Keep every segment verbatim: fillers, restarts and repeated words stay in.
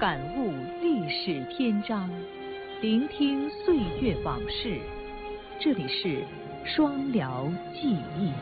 感悟历史篇章，聆听岁月往事。这里是双辽记忆。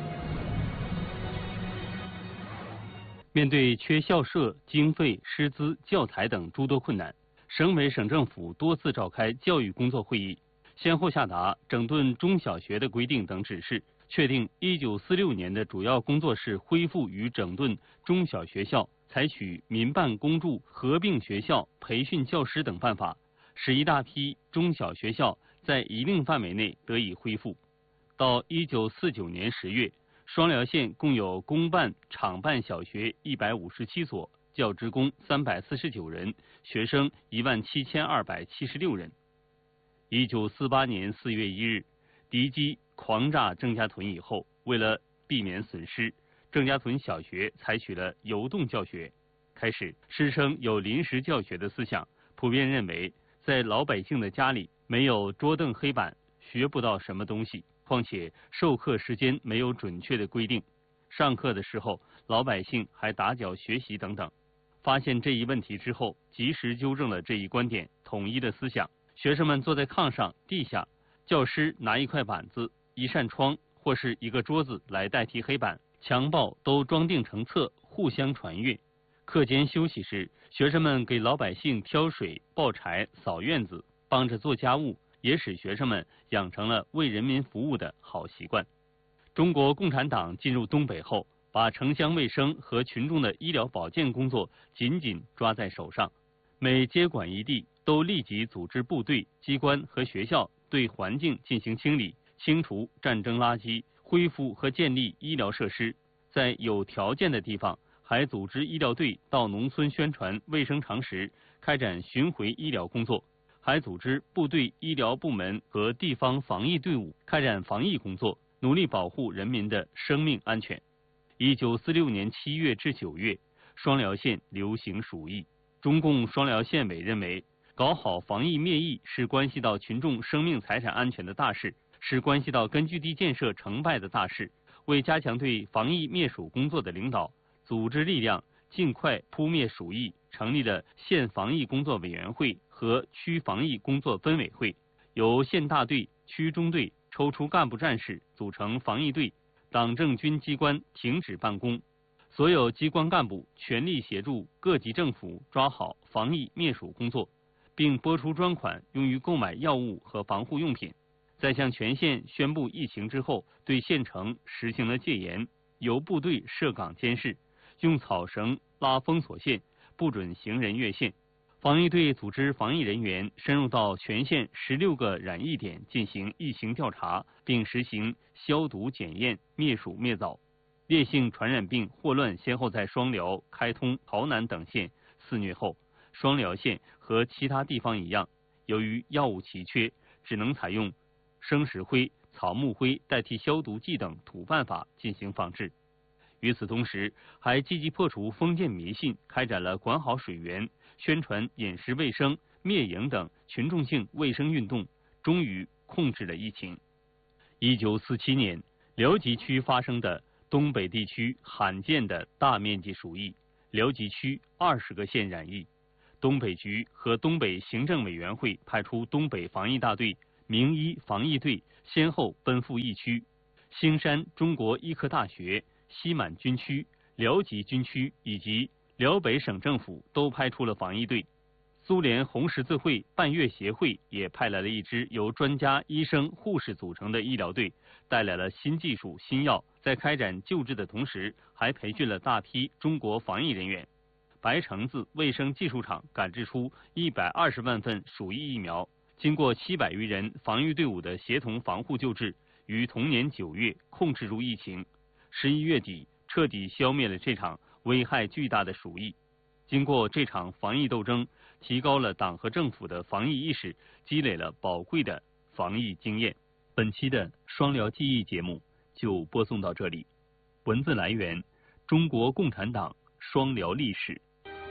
面对缺校舍、经费、师资、教材等诸多困难，省委省政府多次召开教育工作会议，先后下达整顿中小学的规定等指示，确定一九四六年的主要工作是恢复与整顿中小学校，采取民办公助、合并学校、培训教师等办法，使一大批中小学校在一定范围内得以恢复。到一九四九年十月，双辽县共有公办、厂办小学一百五十七所，教职工三百四十九人，学生一万七千二百七十六人。一九四八年四月一日，敌机狂炸郑家屯以后，为了避免损失，郑家屯小学采取了游动教学。开始，师生有临时教学的思想，普遍认为在老百姓的家里没有桌凳黑板，学不到什么东西。况且授课时间没有准确的规定，上课的时候老百姓还打搅学习等等。发现这一问题之后，及时纠正了这一观点，统一的思想。学生们坐在炕上、地下，教师拿一块板子、一扇窗或是一个桌子来代替黑板，墙报都装订成册，互相传阅。课间休息时，学生们给老百姓挑水、抱柴、扫院子，帮着做家务，也使学生们养成了为人民服务的好习惯。中国共产党进入东北后，把城乡卫生和群众的医疗保健工作紧紧抓在手上，每接管一地，都立即组织部队、机关和学校对环境进行清理，清除战争垃圾，恢复和建立医疗设施。在有条件的地方，还组织医疗队到农村宣传卫生常识，开展巡回医疗工作。还组织部队、医疗部门和地方防疫队伍开展防疫工作，努力保护人民的生命安全。一九四六年七月至九月，双辽县流行鼠疫。中共双辽县委认为，搞好防疫灭疫是关系到群众生命财产安全的大事，是关系到根据地建设成败的大事。为加强对防疫灭鼠工作的领导，组织力量尽快扑灭鼠疫，成立了县防疫工作委员会和区防疫工作分委会，由县大队、区中队抽出干部战士组成防疫队，党政军机关停止办公，所有机关干部全力协助各级政府抓好防疫灭鼠工作，并拨出专款用于购买药物和防护用品。在向全县宣布疫情之后，对县城实行了戒严，由部队设岗监视，用草绳拉封锁线，不准行人越线。防疫队组织防疫人员深入到全县十六个染疫点进行疫情调查，并实行消毒检验，灭鼠灭蚤。烈性传染病霍乱先后在双辽、开通、洮南等县肆虐后，双辽县和其他地方一样，由于药物奇缺，只能采用生石灰、草木灰代替消毒剂等土办法进行防治。与此同时，还积极破除封建迷信，开展了管好水源、宣传饮食卫生、灭蝇等群众性卫生运动，终于控制了疫情。一九四七年，辽吉区发生的东北地区罕见的大面积鼠疫，辽吉区二十个县染疫。东北局和东北行政委员会派出东北防疫大队、名医防疫队先后奔赴疫区。兴山中国医科大学、西满军区、辽吉军区以及辽北省政府都派出了防疫队。苏联红十字会半月协会也派来了一支由专家、医生、护士组成的医疗队，带来了新技术、新药，在开展救治的同时，还培训了大批中国防疫人员。白城子卫生技术厂赶制出一百二十万份鼠疫疫苗，经过七百余人防御队伍的协同防护救治，于同年九月控制住疫情。十一月底，彻底消灭了这场危害巨大的鼠疫。经过这场防疫斗争，提高了党和政府的防疫意识，积累了宝贵的防疫经验。本期的双辽记忆节目就播送到这里。文字来源：中国共产党双辽历史。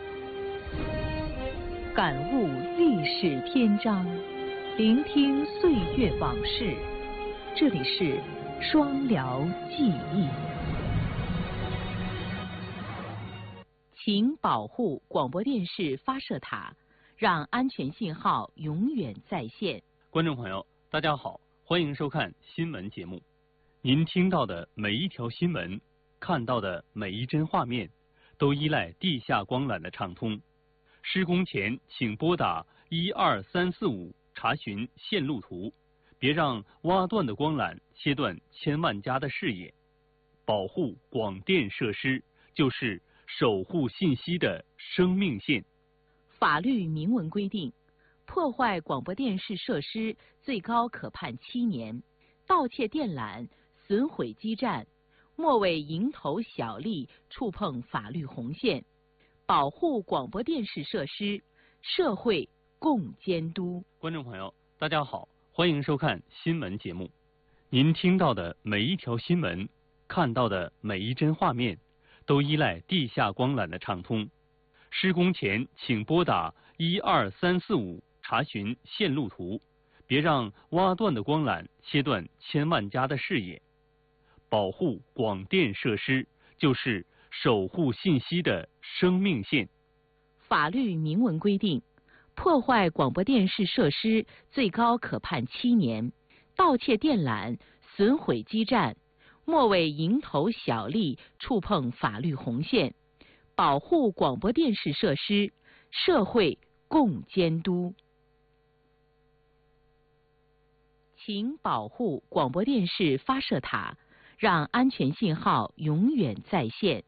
感悟历史篇章，聆听岁月往事。这里是双辽记忆。 请保护广播电视发射塔，让安全信号永远在线。 观众朋友，大家好，欢迎收看新闻节目。您听到的每一条新闻，看到的每一帧画面，都依赖地下光缆的畅通。施工前请拨打一二三四五查询线路图，别让挖断的光缆切断千万家的视野。保护广电设施就是守护信息的生命线。 法律明文规定，破坏广播电视设施最高可判七年，盗窃电缆、损毁基站，莫为蝇头小利触碰法律红线。保护广播电视设施，社会共监督。 观众朋友，大家好，欢迎收看新闻节目。您听到的每一条新闻，看到的每一帧画面，都依赖地下光缆的畅通。施工前请拨打一二三四五查询线路图，别让挖断的光缆切断千万家的视野。保护广电设施就是守护信息的生命线。 法律明文规定，破坏广播电视设施最高可判七年，盗窃电缆、损毁基站，莫为蝇头小利触碰法律红线。保护广播电视设施，社会共监督。请保护广播电视发射塔，让安全信号永远在线。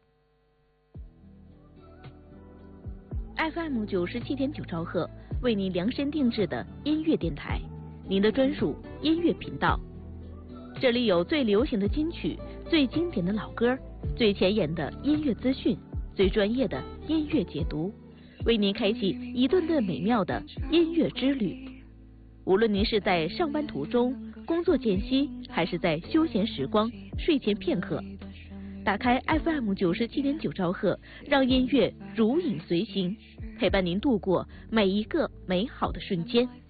F M 九十七点九兆赫，为您量身定制的音乐电台，您的专属音乐频道。这里有最流行的金曲、最经典的老歌、最前沿的音乐资讯、最专业的音乐解读，为您开启一段段美妙的音乐之旅。无论您是在上班途中、工作间隙，还是在休闲时光、睡前片刻，打开 F M 九十七点九兆赫，让音乐如影随形，陪伴您度过每一个美好的瞬间。